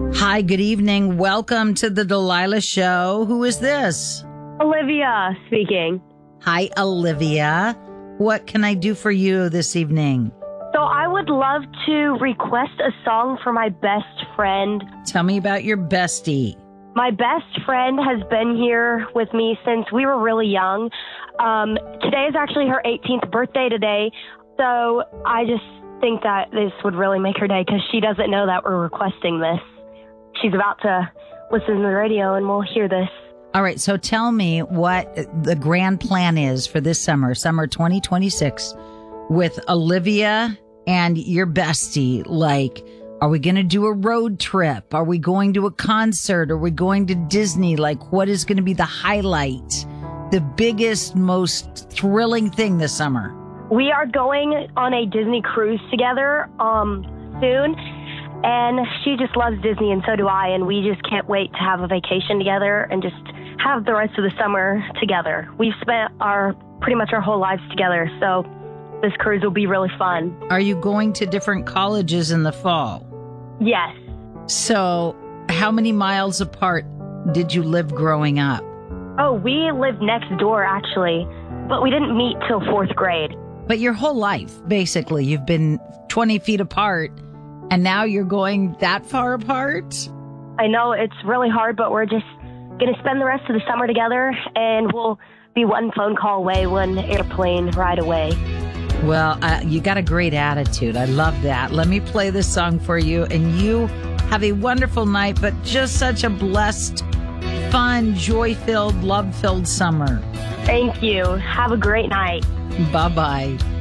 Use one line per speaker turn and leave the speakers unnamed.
Hi, good evening. Welcome to the Delilah Show. Who is this?
Olivia speaking.
Hi, Olivia. What can I do for you this evening?
So I would love to request a song for my best friend.
Tell me about your bestie.
My best friend has been here with me since we were really young. Today is actually her 18th birthday today. So I just think that this would really make her day because she doesn't know that we're requesting this. She's about to listen to the radio and we'll hear this.
All right, so tell me what the grand plan is for this summer 2026, with Olivia and your bestie. Like, are we going to do a road trip? Are we going to a concert? Are we going to Disney? Like, what is going to be the highlight, the biggest, most thrilling thing this summer?
We are going on a Disney cruise together soon. And she just loves Disney, and so do I, and we just can't wait to have a vacation together and just have the rest of the summer together. We've spent pretty much our whole lives together, so this cruise will be really fun.
Are you going to different colleges in the fall?
Yes.
So how many miles apart did you live growing up?
Oh, we lived next door, actually, but we didn't meet till 4th grade.
But your whole life, basically, you've been 20 feet apart. And now you're going that far apart?
I know it's really hard, but we're just going to spend the rest of the summer together, and we'll be one phone call away, one airplane ride away.
Well, you got a great attitude. I love that. Let me play this song for you, and you have a wonderful night, but just such a blessed, fun, joy-filled, love-filled summer.
Thank you. Have a great night.
Bye-bye.